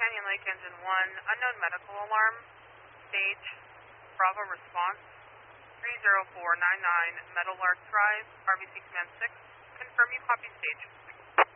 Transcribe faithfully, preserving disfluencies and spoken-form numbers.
Canyon Lake, engine one, unknown medical alarm, stage, Bravo response, three zero four nine nine, Meadowlark Drive, R B C command six, confirm you copy stage.